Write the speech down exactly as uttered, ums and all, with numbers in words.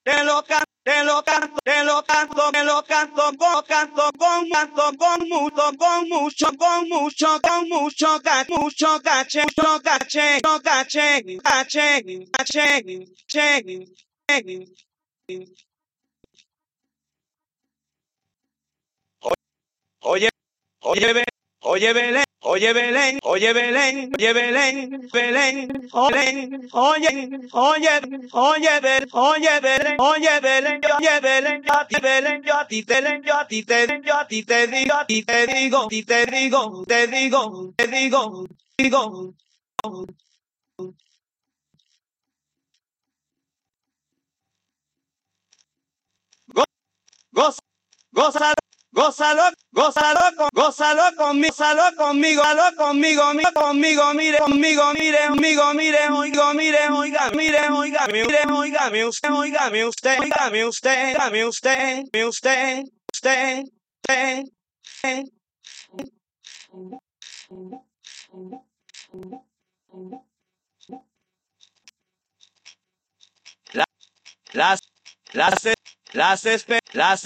te lo canto, te lo canto, te lo canto, te lo canto, con canto, con canto, con mucho, con mucho, con mucho, con mucho, ca- mucho caché, mucho caché, mucho caché, caché, caché, caché. Oye, oye, Be- oye, Belén, oye, Belén, oye, Belén, oye, Belén, Belén, Belén, oye, oye, oye, Belén, oye, Belén, oye, Belén, oye, Belén, yo a ti, Belén, yo a ti, te Belén, yo a ti, te yo a ti, te digo, a ti, te digo, a ti, te digo, te digo, te digo, digo. Go- Goza, gózalo, gózalo, gózalo, con- gózalo conmigo, gózalo conmigo, gózalo conmigo, mire conmigo, mire conmigo, mire conmigo, mire, oiga, mire, oiga, mire, oiga, mire, oiga, usted, oiga, usted, oiga, usted, oiga, usted, usted, usted, usted, la- las, las, las, espe- las